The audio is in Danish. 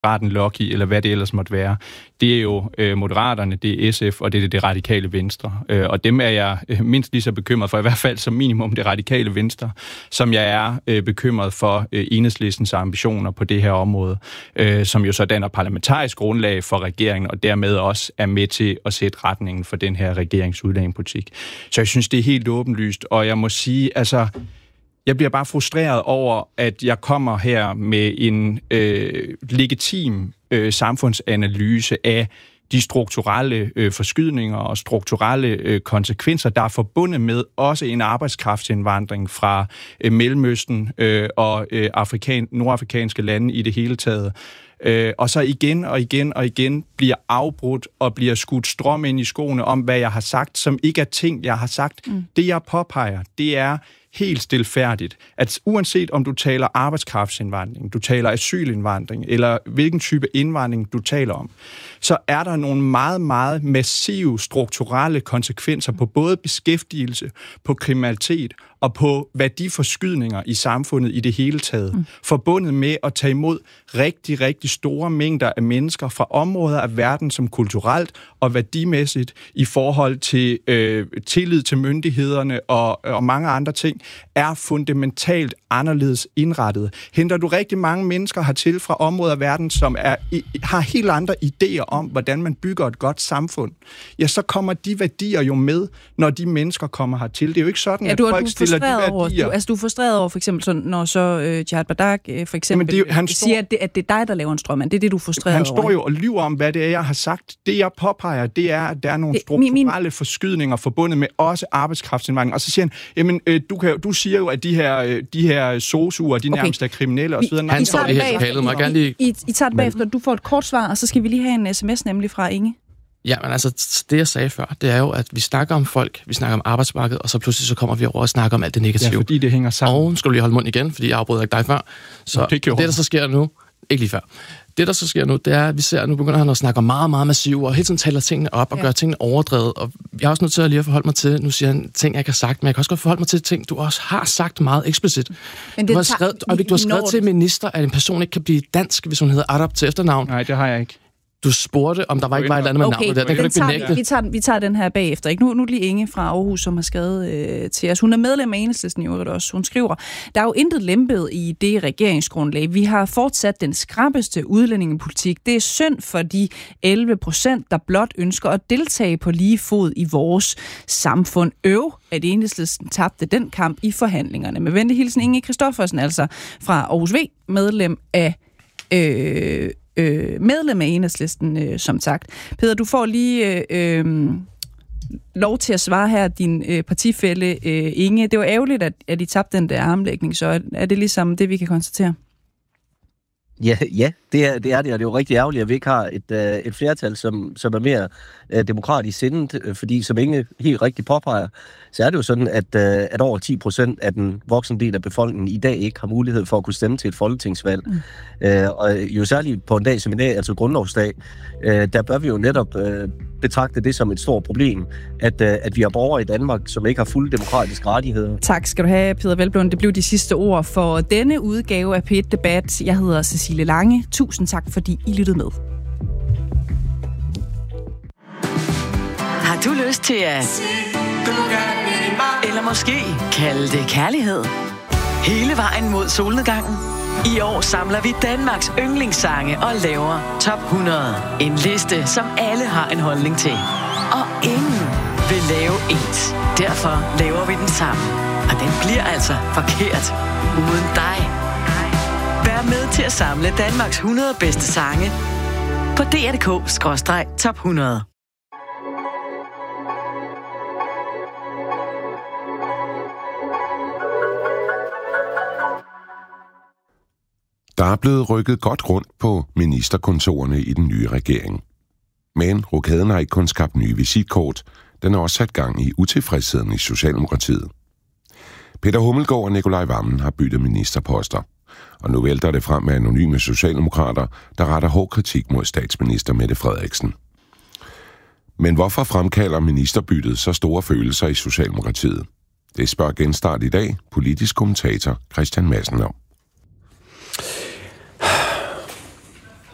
Raten Lucky, eller hvad det ellers måtte være, det er jo Moderaterne, det er SF, og det er det radikale Venstre. Og dem er jeg mindst lige så bekymret for, i hvert fald som minimum det radikale Venstre, som jeg er bekymret for Enhedslistens ambitioner på det her område, som jo så danner parlamentarisk grundlag for regeringen, og dermed også er med til at sætte retningen for den her regerings udlændingepolitik. Så jeg synes, det er helt åbenlyst, og jeg må sige, altså, jeg bliver bare frustreret over, at jeg kommer her med en legitim samfundsanalyse af de strukturelle forskydninger og strukturelle konsekvenser, der er forbundet med også en arbejdskraftsindvandring fra Mellemøsten og nordafrikanske lande i det hele taget. Og så igen bliver afbrudt og bliver skudt stråmænd i skoene om, hvad jeg har sagt, som ikke er ting, jeg har sagt. Det, jeg påpeger, det er helt stilfærdigt, at uanset om du taler arbejdskraftsindvandring, du taler asylindvandring, eller hvilken type indvandring du taler om, så er der nogle meget, meget massive strukturelle konsekvenser på både beskæftigelse, på kriminalitet og på værdiforskydninger i samfundet i det hele taget, forbundet med at tage imod rigtig, rigtig store mængder af mennesker fra områder af verden, som kulturelt og værdimæssigt i forhold til tillid til myndighederne og mange andre ting, er fundamentalt anderledes indrettet. Henter du rigtig mange mennesker hertil fra områder af verden, som har helt andre idéer om, hvordan man bygger et godt samfund, ja, så kommer de værdier jo med, når de mennesker kommer hertil. Det er jo ikke sådan, at folk stiller de værdier. Du er frustreret over, for eksempel, sådan, når så Jihad Badak for eksempel siger, at det er dig, der laver en strømmand. Det er det, du er frustreret over. Han står jo og lyver om, hvad det er, jeg har sagt. Det, jeg påpeger, det er, at der er nogle strukturelle forskydninger forbundet med også arbejdskraftsindvandring. Og så siger han, jamen, du siger jo, at de her sosuer, de nærmest er kriminelle osv. Han står det her kaldet mig gerne lige. I tager det bagefter, du får et kort svar, og så skal vi lige have en sms nemlig fra Inge. Ja, men altså, det jeg sagde før, det er jo, at vi snakker om folk, vi snakker om arbejdsmarkedet, og så pludselig så kommer vi over og snakker om alt det negative. Ja, fordi det hænger sammen. Og skal du lige holde mund igen, fordi jeg afbryder ikke dig før. Så det der så sker nu, ikke lige før. Det, der så sker nu, det er, at vi ser, at nu begynder han at snakke meget, meget massivt, og hele tiden taler tingene op og gør tingene overdrevet. Og jeg er også nødt til at lige at forholde mig til, nu siger han ting, jeg ikke har sagt, men jeg kan også godt forholde mig til ting, du også har sagt meget eksplicit. Men du har skrevet til minister, at en person ikke kan blive dansk, hvis hun hedder Arab til efternavn. Nej, det har jeg ikke. Du spurgte, om der var ikke var et eller andet med navnet der. Den kan du ikke benægte. Vi tager den her bagefter. Ikke? Nu er lige Inge fra Aarhus, som har skrevet til os. Hun er medlem af Enhedslisten i øvrigt også. Hun skriver, der er jo intet lempet i det regeringsgrundlag. Vi har fortsat den skrappeste udlændingepolitik. Det er synd for de 11%, der blot ønsker at deltage på lige fod i vores samfund. At Enhedslisten tabte den kamp i forhandlingerne. Med venlig hilsen Inge Christoffersen, altså fra Aarhus V, medlem af Enhedslisten, som sagt. Peter, du får lige lov til at svare her, din partifælle Inge. Det var ærgerligt, at I tabte den der armlægning, så er det ligesom det, vi kan konstatere? Ja, det er det, og det er jo rigtig ærgerligt, at vi ikke har et flertal, som er mere demokratisk sindet, fordi som Inge helt rigtigt påpeger, så er det jo sådan, at over 10% af den voksne del af befolkningen i dag ikke har mulighed for at kunne stemme til et folketingsvalg. Og jo særligt på en dag som i dag, altså grundlovsdag, der bør vi jo netop betragte det som et stort problem, at vi har borgere i Danmark, som ikke har fulde demokratiske rettigheder. Tak skal du have, Peter Hvelplund. Det blev de sidste ord for denne udgave af P1 Debat. Jeg hedder Cecilie Lange. Tusind tak, fordi I lyttede med. Har du lyst til at... eller måske kalde det kærlighed? Hele vejen mod solnedgangen? I år samler vi Danmarks yndlingssange og laver Top 100. En liste, som alle har en holdning til. Og ingen vil lave ens. Derfor laver vi den sammen. Og den bliver altså forkert uden dig. Vær med til at samle Danmarks 100 bedste sange på dr.dk/top 100. Der er blevet rykket godt rundt på ministerkontorerne i den nye regering. Men rokaden har ikke kun skabt nye visitkort, den har også sat gang i utilfredsheden i Socialdemokratiet. Peter Hummelgaard og Nicolai Wammen har byttet ministerposter, og nu vælter det frem med anonyme socialdemokrater, der retter hård kritik mod statsminister Mette Frederiksen. Men hvorfor fremkalder ministerbyttet så store følelser i Socialdemokratiet? Det spørger Genstart i dag politisk kommentator Christian Madsen om.